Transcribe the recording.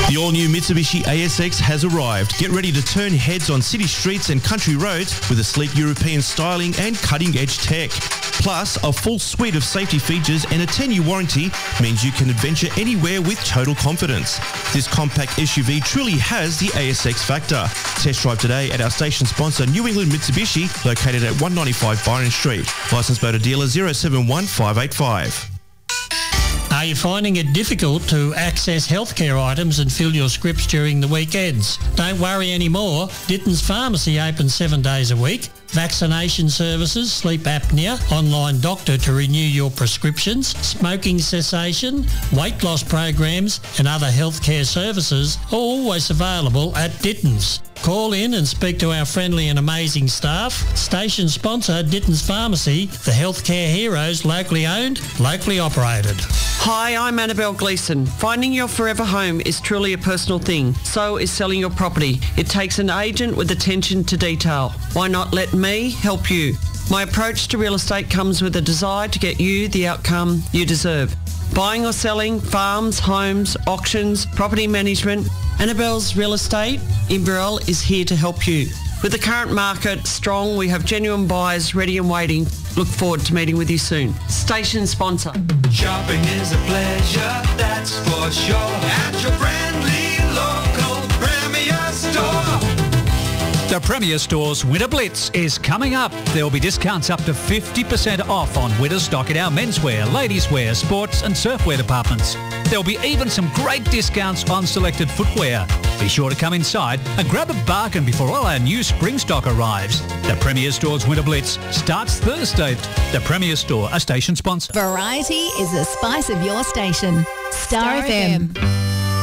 The all-new Mitsubishi ASX has arrived. Get ready to turn heads on city streets and country roads with a sleek European styling and cutting-edge tech. Plus, a full suite of safety features and a 10-year warranty means you can adventure anywhere with total confidence. This compact SUV truly has the ASX factor. Test drive today at our station sponsor, New England Mitsubishi, located at 195 Byron Street. Licensed motor dealer 071585. Are you finding it difficult to access healthcare items and fill your scripts during the weekends? Don't worry anymore. Ditton's Pharmacy open 7 days a week. Vaccination services, sleep apnea, online doctor to renew your prescriptions, smoking cessation, weight loss programs and other healthcare services are always available at Ditton's. Call in and speak to our friendly and amazing staff. Station sponsor Ditton's Pharmacy, the healthcare heroes, locally owned, locally operated. Hi, I'm Annabelle Gleeson. Finding your forever home is truly a personal thing. So is selling your property. It takes an agent with attention to detail. Why not let me help you? My approach to real estate comes with a desire to get you the outcome you deserve. Buying or selling, farms, homes, auctions, property management. Annabelle's Real Estate in Burrell is here to help you. With the current market strong, we have genuine buyers ready and waiting. Look forward to meeting with you soon. Station sponsor. Shopping is a pleasure, that's for sure. At your friendly local Premier store. The Premier Store's Winter Blitz is coming up. There will be discounts up to 50% off on winter stock in our menswear, ladies wear, sports and surfwear departments. There will be even some great discounts on selected footwear. Be sure to come inside and grab a bargain before all our new spring stock arrives. The Premier Store's Winter Blitz starts Thursday. The Premier Store, a station sponsor. Variety is the spice of your station. Star FM.